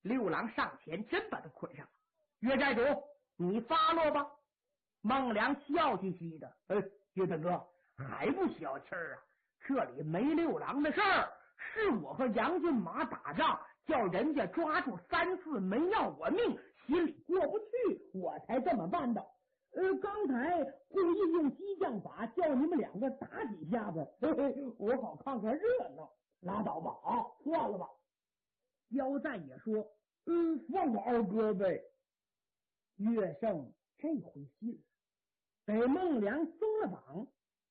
六郎上前真把他捆上了。岳寨主，你发落吧。孟良笑嘻嘻的，岳大哥还不消气儿啊？这里没六郎的事儿，是我和杨俊马打仗，叫人家抓住3次没要我命，心里过不去，我才这么办的。刚才故意用激将法叫你们2个打几下子，我好看看热闹。拉倒吧，算了吧。焦赞也说，放过二哥呗。岳胜这回信了，给孟良松了绑。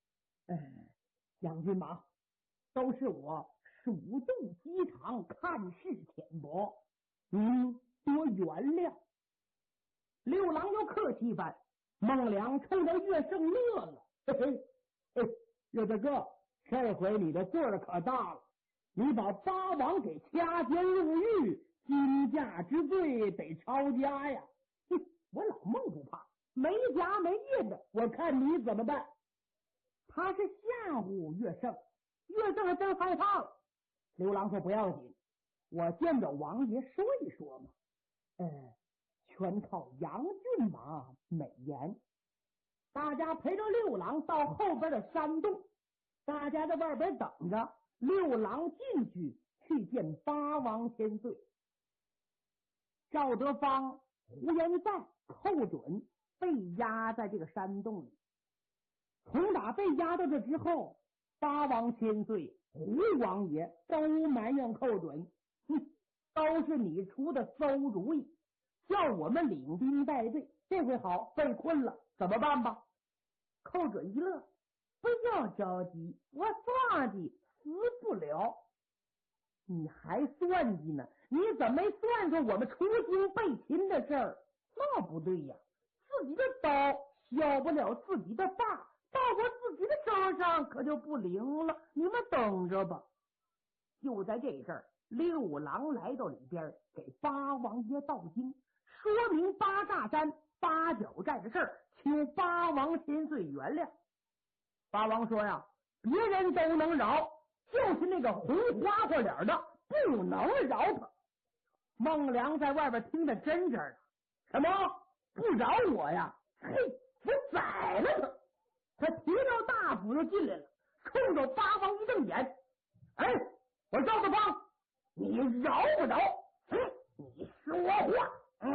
杨军马，都是我鼠肚鸡肠，看事浅薄，您多原谅。六郎又客气一番，孟良冲着岳胜乐了，岳大哥，这回你的罪儿可大了，你把八王给掐监入狱，金价之罪得抄家呀。我老孟不怕，没家没业的，我看你怎么办。他是吓唬岳胜，岳胜还真害怕了。刘郎说不要紧，我见着王爷说一说嘛。全靠杨俊马美言。大家陪着六郎到后边的山洞，大家在外边等着，六郎进去见八王千岁。赵德芳、胡延赞、寇准被压在这个山洞里。从打被压到这之后，八王千岁、胡王爷都埋怨寇准，都是你出的馊主意，叫我们领兵带队，这回好被困了，怎么办吧？寇准一乐，不要着急，我算计死不了。你还算计呢？你怎么没算出我们出京被擒的事儿？那不对呀，自己的刀削不了自己的把，到我自己的手上可就不灵了，你们等着吧。就在这阵儿，六郎来到里边，给八王爷道经，说明八煞山八角寨的事儿，求八王千岁原谅。八王说呀，别人都能饶，就是那个红花花脸的不能饶他。孟良在外边听得真真的，什么不饶我呀？嘿，我宰了他！他提着大斧就进来了，冲着八王一瞪眼，我赵德芳，你饶不饶？你说话！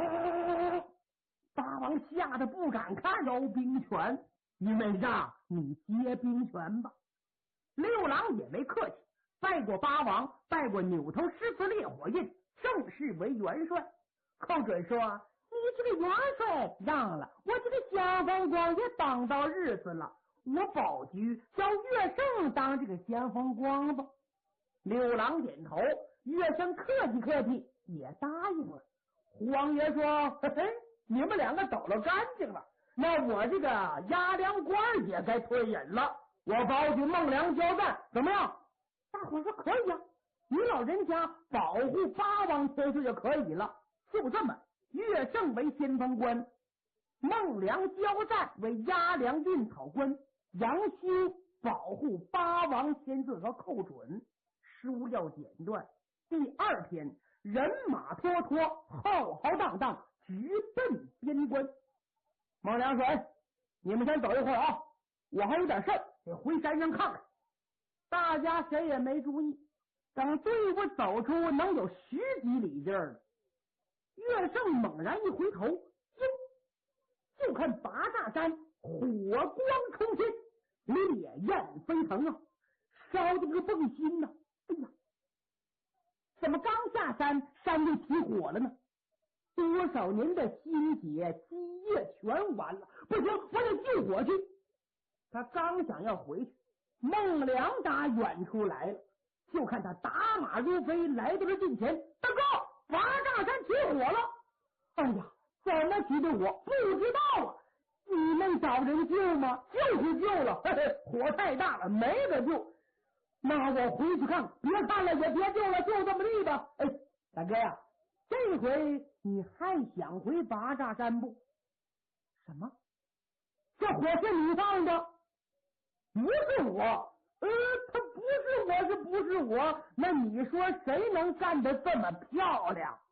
八王吓得不敢看饶兵权，因为让你接兵权吧。六郎也没客气，拜过八王，拜过扭头狮子烈火印，正式为元帅。寇准说，你这个元帅让了，我这个先锋官也当到日子了，我保举叫岳胜当这个先锋官吧。六郎点头，岳胜客气客气也答应了。胡王爷说，你们2个走了干净了，那我这个押粮官也该退隐了，我保举孟良交战，怎么样？大伙说可以啊，你老人家保护八王千岁就可以了。就这么，岳胜为先锋官，孟良交战为押粮运草官，杨修保护八王千岁和寇准。书要简断，第2天人马拖拖，浩浩荡荡直奔边关。孟良说，你们先走一会儿啊，我还有点事儿得回山上看看。大家谁也没注意，等队伍走出能有10几里地儿了，岳胜猛然一回头，就看八煞山火光冲天，烈焰飞腾啊，烧的个蹦心呐！哎呀，怎么刚下山山就起火了呢？多少年的心血积液全完了，不行，我得救火去。他刚想要回去，孟良打远处来了，就看他打马如飞来到了近前。大哥，八煞山起火了！哎呀，怎么起的火？不知道啊。你们找人救吗？就是救了，火太大了，没得救。那我回去看，别看了也别救了，就这么地吧。大哥呀，这回你还想回八煞山不？什么？这火是你放的？不是我。他不是我，是不是我？那你说谁能干得这么漂亮？